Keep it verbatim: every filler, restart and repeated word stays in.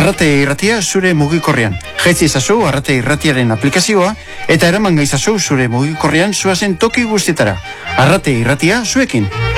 Arrate irratia zure mugikorrean. Jaitzi ezazu Arrate irratiaren aplikazioa eta eraman gaizazu zure mugikorrean zuazen toki guztietara. Arrate irratia zuekin.